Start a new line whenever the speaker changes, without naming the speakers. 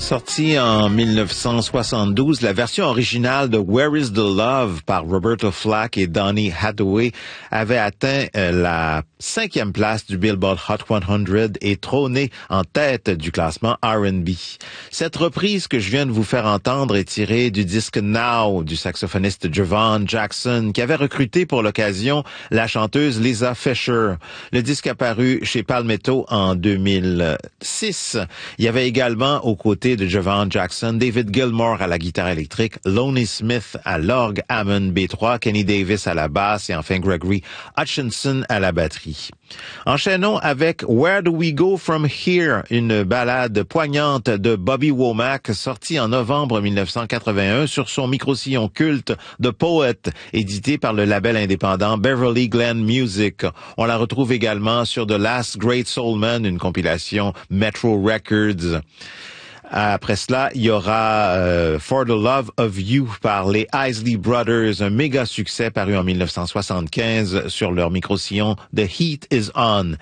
Sorti en 1972, la version originale de Where is the Love par Roberta Flack et Donny Hathaway avait atteint la 5e place du Billboard Hot 100 et trôné en tête du classement R&B. Cette reprise que je viens de vous faire entendre est tirée du disque Now du saxophoniste Javon Jackson qui avait recruté pour l'occasion la chanteuse Lisa Fischer. Le disque apparu chez Palmetto en 2006. Il y avait également aux côtés de Javon Jackson, David Gilmour à la guitare électrique, Lonnie Smith à l'orgue Hammond B3, Kenny Davis à la basse et enfin Gregory Hutchinson à la batterie. Enchaînons avec Where Do We Go From Here, une ballade poignante de Bobby Womack sortie en novembre 1981 sur son micro-sillon culte The Poet, édité par le label indépendant Beverly Glen Music. On la retrouve également sur The Last Great Soul Man, une compilation Metro Records. Après cela, il y aura For the Love of You par les Isley Brothers, un méga succès paru en 1975 sur leur micro-sillon The Heat is On.